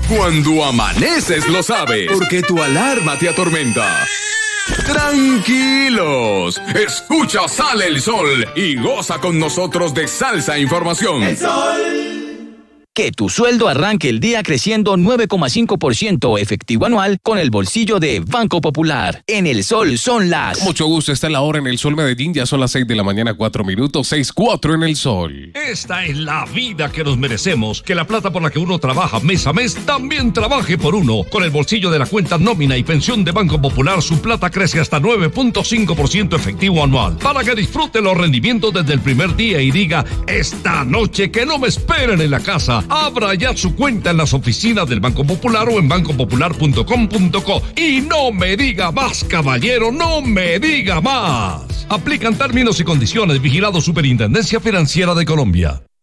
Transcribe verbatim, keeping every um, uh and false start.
Cuando amaneces lo sabes, porque tu alarma te atormenta. Tranquilos, escucha Sale el Sol y goza con nosotros de Salsa Información. El Sol. Que tu sueldo arranque el día creciendo nueve coma cinco por ciento efectivo anual con el bolsillo de Banco Popular. En El Sol son las... Mucho gusto, está la hora en El Sol Medellín, ya son las seis de la mañana, cuatro minutos, seis cuatro en El Sol. Esta es la vida que nos merecemos, que la plata por la que uno trabaja mes a mes también trabaje por uno. Con el bolsillo de la cuenta nómina y pensión de Banco Popular, su plata crece hasta nueve punto cinco por ciento efectivo anual. Para que disfrute los rendimientos desde el primer día y diga, esta noche que no me esperen en la casa. Abra ya su cuenta en las oficinas del Banco Popular o en banco popular punto com punto co. Y no me diga más, caballero, no me diga más. Aplican términos y condiciones. Vigilado Superintendencia Financiera de Colombia.